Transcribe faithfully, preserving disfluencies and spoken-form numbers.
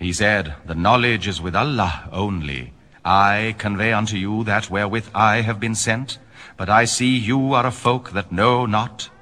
He said, The knowledge is with Allah only. I convey unto you that wherewith I have been sent, but I see you are a folk that know not,